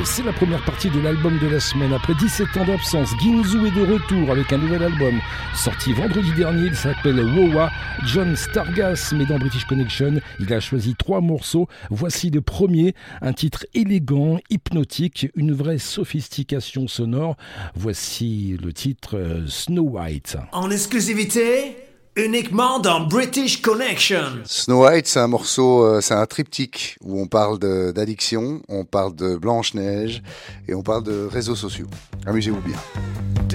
c'est la première partie de l'album de la semaine. Après 17 ans d'absence, Ginzu est de retour avec un nouvel album. Sorti vendredi dernier, il s'appelle Wowa. John Stargas, mais dans British Connection, il a choisi 3 morceaux. Voici le premier, un titre élégant, hypnotique, une vraie sophistication sonore. Voici le titre Snow White. En exclusivité, uniquement dans British Connection. Snow White, c'est un morceau, c'est un triptyque où on parle d'addiction, on parle de Blanche-Neige et on parle de réseaux sociaux. Amusez-vous bien.